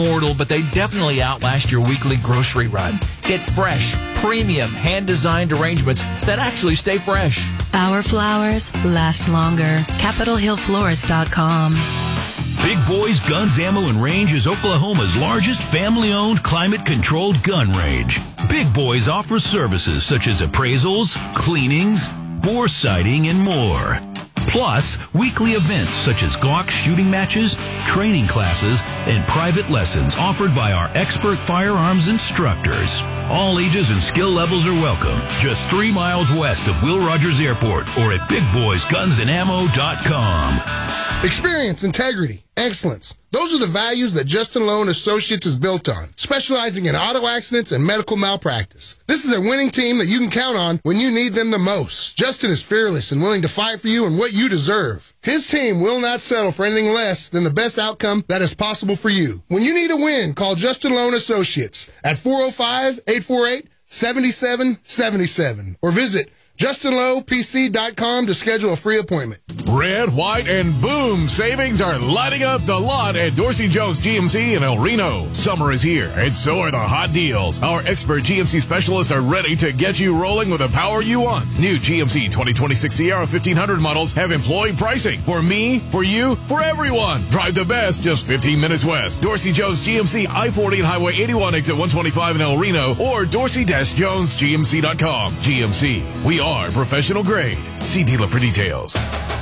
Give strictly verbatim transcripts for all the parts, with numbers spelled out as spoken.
Mortal, but they definitely outlast your weekly grocery run. Get fresh, premium, hand-designed arrangements that actually stay fresh. Our flowers last longer. Capitol Hill Florist dot com. Big Boys Guns, Ammo, and Range is Oklahoma's largest family-owned, climate-controlled gun range. Big Boys offers services such as appraisals, cleanings, bore sighting, and more. Plus, weekly events such as Glock shooting matches, training classes, and private lessons offered by our expert firearms instructors. All ages and skill levels are welcome. Just three miles west of Will Rogers Airport or at big boys guns and ammo dot com. Experience, integrity, excellence. Those are the values that Justin Lowe and Associates is built on, specializing in auto accidents and medical malpractice. This is a winning team that you can count on when you need them the most. Justin is fearless and willing to fight for you and what you deserve. His team will not settle for anything less than the best outcome that is possible for you. When you need a win, call Justin Lowe and Associates at four oh five, eight four eight, seven seven seven seven or visit justin lowe p c dot com to schedule a free appointment. Red, white, and boom savings are lighting up the lot at Dorsey Jones G M C in El Reno. Summer is here, and so are the hot deals. Our expert G M C specialists are ready to get you rolling with the power you want. New G M C twenty twenty-six Sierra fifteen hundred models have employee pricing. For me, for you, for everyone. Drive the best just fifteen minutes west. Dorsey Jones G M C, I forty and Highway eighty-one, exit one twenty-five in El Reno, or dorsey jones g m c dot com. G M C, we are professional grade. See dealer for details.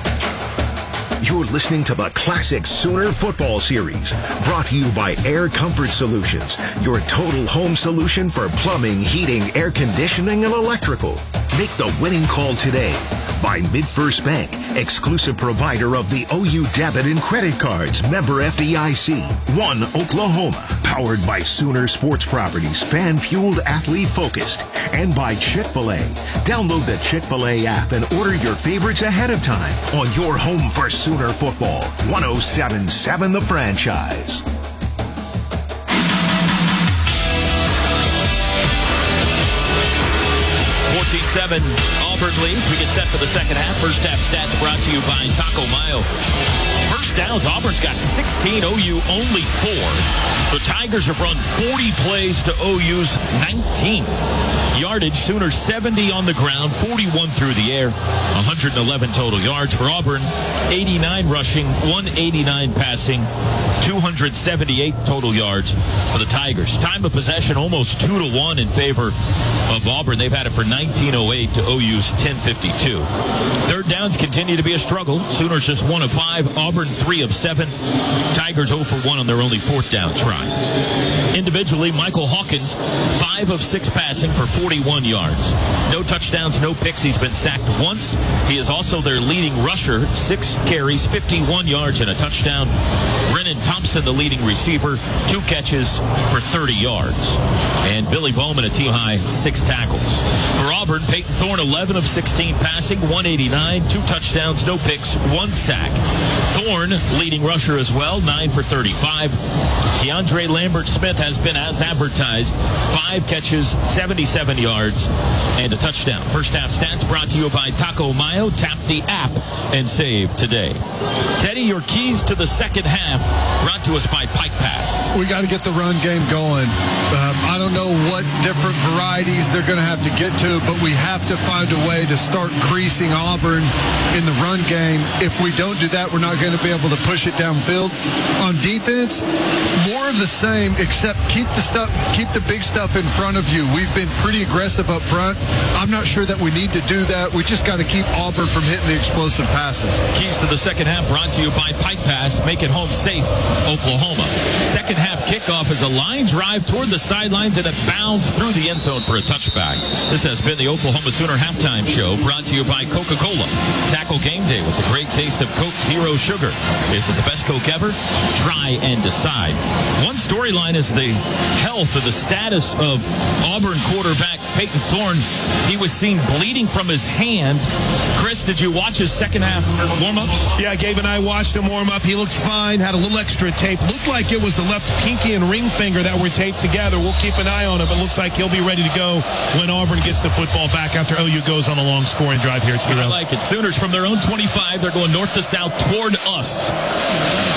You're listening to the Classic Sooner Football Series, brought to you by Air Comfort Solutions, your total home solution for plumbing, heating, air conditioning, and electrical. Make the winning call today. By MidFirst Bank, exclusive provider of the O U debit and credit cards, member F D I C. One Oklahoma, powered by Sooner Sports Properties, fan-fueled, athlete-focused. And by Chick-fil-A. Download the Chick-fil-A app and order your favorites ahead of time on your home for Sooner football. one oh seven point seven The Franchise. fourteen seven Auburn leads. We get set for the second half. First half stats brought to you by Taco Mayo. First downs, Auburn's got sixteen, O U only four. The Tigers have run forty plays to O U's nineteen. Yardage, Sooners seventy on the ground, forty-one through the air, one hundred eleven total yards for Auburn, eighty-nine rushing, one eighty-nine passing, two hundred seventy-eight total yards for the Tigers. Time of possession almost two to one in favor of Auburn. They've had it for nineteen oh eight to O U's ten fifty-two. Third downs continue to be a struggle. Sooners just one of five, Auburn three of seven. Tigers oh for one on their only fourth down try. Individually, Michael Hawkins, five of six passing for forty-one yards. No touchdowns, no picks. He's been sacked once. He is also their leading rusher, six carries, fifty-one yards and a touchdown. Brennan Thompson, the leading receiver, two catches for thirty yards. And Billy Bowman, a team high, six tackles. For Auburn, Peyton Thorne, eleven of sixteen passing, one eighty-nine, two touchdowns, no picks, one sack. Thorne, leading rusher as well, nine for thirty-five. Keandre Lambert-Smith has been as advertised, five catches, seventy-seven yards, and a touchdown. First half stats brought to you by Taco Mayo. Tap the app and save today. Teddy, your keys to the second half brought to us by Pike Pass. We got to get the run game going. Um, I don't know what different varieties they're going to have to get to, but we have to find a way to start creasing Auburn in the run game. If we don't do that, we're not going to be able to push it downfield. On defense, more of the same, except keep the stuff, keep the big stuff in front of you. We've been pretty aggressive up front. I'm not sure that we need to do that. We just got to keep Auburn from hitting the explosive passes. Keys to the second half brought to you by Pike Pass. Make it home safe, Oklahoma. Second half kickoff is a line drive toward the sidelines and it bounds through the end zone for a touchback. This has been the Oklahoma Sooner halftime show brought to you by Coca-Cola. Tackle game day with the great taste of Coke Zero Sugar. Is it the best Coke ever? Try and decide. One storyline is the health or the status of Auburn quarterback Peyton Thorne. He was seen bleeding from his hand. Chris, did you watch his second half warm-ups? Yeah, Gabe and I watched him warm up. He looked fine, had a little extra tape. Looked like it was the left pinky and ring finger that were taped together. We'll keep an eye on it, but looks like he'll be ready to go when Auburn gets the football back after O U goes on a long scoring drive here at T-Row. I like it. Sooners from their own twenty-five. They're going north to south toward us.